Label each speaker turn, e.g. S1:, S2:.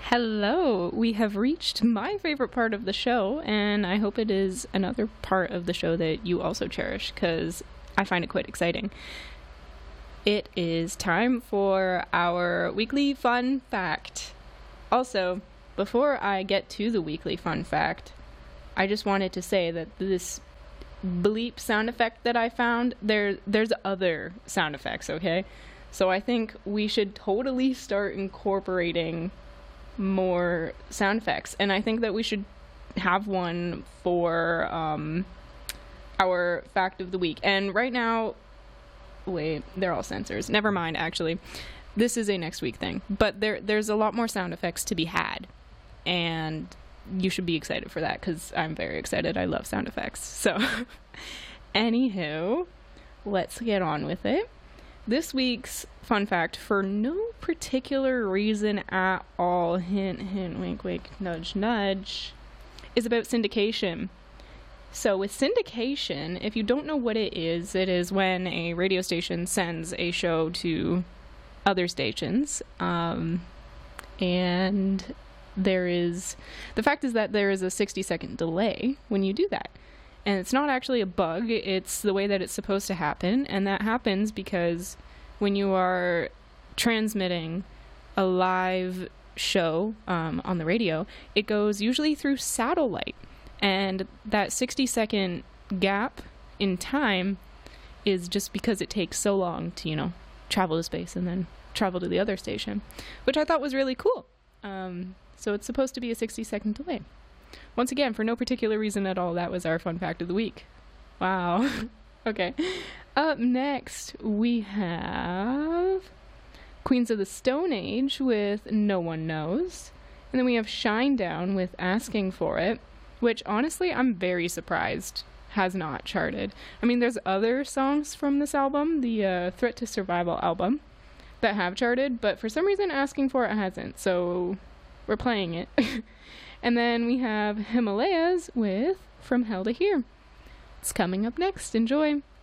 S1: Hello, we have reached my favorite part of the show, and I hope it is another part of the show that you also cherish, because I find it quite exciting. It is time for our weekly fun fact. Also, before I get to the weekly fun fact, I just wanted to say that this bleep sound effect that I found, there's other sound effects, okay? So I think we should totally start incorporating more sound effects, and I think that we should have one for our fact of the week. And right now, wait, they're all censors. Never mind, actually. This is a next week thing. But there's a lot more sound effects to be had, and you should be excited for that, because I'm very excited. I love sound effects. So, anywho, let's get on with it. This week's fun fact, for no particular reason at all, hint, hint, wink, wink, nudge, nudge, is about syndication. So with syndication, if you don't know what it is when a radio station sends a show to other stations, and the fact is that there is a 60-second delay when you do that. And it's not actually a bug, it's the way that it's supposed to happen, and that happens because when you are transmitting a live show on the radio, it goes usually through satellite, and that 60-second gap in time is just because it takes so long to, travel to space and then travel to the other station, which I thought was really cool. So it's supposed to be a 60-second delay. Once again, for no particular reason at all, that was our fun fact of the week. Wow. Okay. Up next, we have Queens of the Stone Age with No One Knows. And then we have Shinedown with Asking for It, which honestly, I'm very surprised has not charted. I mean, there's other songs from this album, the Threat to Survival album, that have charted, but for some reason, Asking for It hasn't. So we're playing it. And then we have Himalayas with From Hell to Here. It's coming up next. Enjoy.